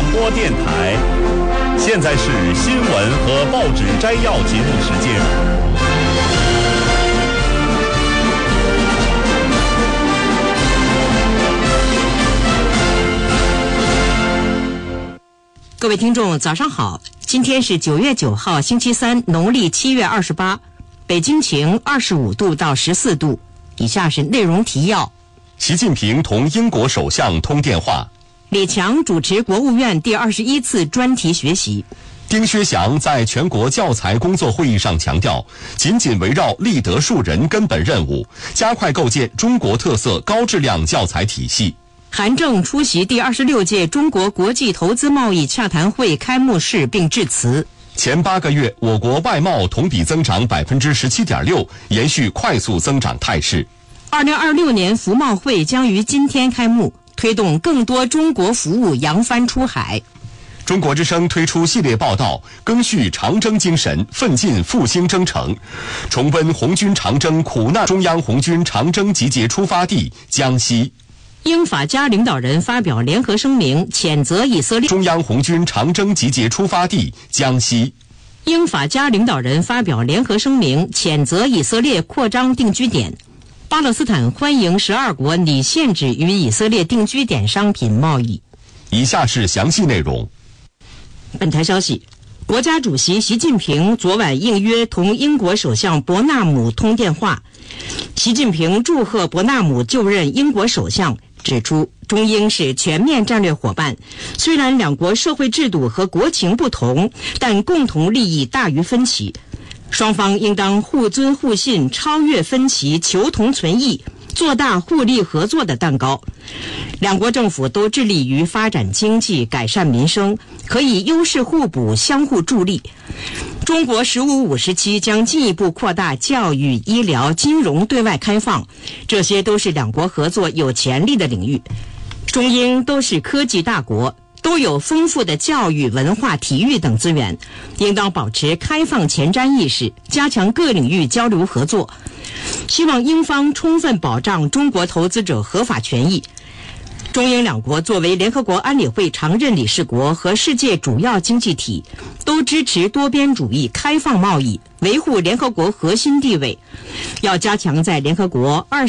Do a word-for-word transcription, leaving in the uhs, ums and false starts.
播电台。现在是新闻和报纸摘要节目时间。 各位听众早上好，今天是九月九号星期三，农历七月二十八，北京晴二十五度到十四度。以下是内容提要。 习近平同英国首相通电话。 李强主持国务院第二十一次专题学习。 丁薛祥在全国教材工作会议上强调，紧紧围绕立德树人根本任务，加快构建中国特色高质量教材体系。 韩正出席第二十六届中国国际投资贸易洽谈会开幕式并致辞。 前八个月，我国外贸同比增长百分之十七点六，延续快速增长态势。 二零二六年服贸会将于今天开幕，推动更多中国服务扬帆出海。 中国之声推出系列报道，赓续长征精神，奋进复兴征程，重温红军长征苦难。中央红军长征集结出发地江西。 英法加领导人发表联合声明，谴责以色列。 中央红军长征集结出发地江西。 英法加领导人发表联合声明，谴责以色列扩张定居点。巴勒斯坦欢迎十二国拟限制与以色列定居点商品贸易。 以下是详细内容。 本台消息，国家主席习近平昨晚应约同英国首相伯纳姆通电话。习近平祝贺伯纳姆就任英国首相，指出中英是全面战略伙伴，虽然两国社会制度和国情不同，但共同利益大于分歧，双方应当互尊互信，超越分歧，求同存异，做大互利合作的蛋糕。两国政府都致力于发展经济，改善民生，可以优势互补，相互助力。中国“十五五”时期将进一步扩大教育、医疗、金融对外开放，这些都是两国合作有潜力的领域。中英都是科技大国，都有丰富的教育、文化、体育等资源，应当保持开放前瞻意识，加强各领域交流合作。希望英方充分保障中国投资者合法权益。中英两国作为联合国安理会常任理事国和世界主要经济体，都支持多边主义、开放贸易，维护联合国核心地位。要加强在联合国二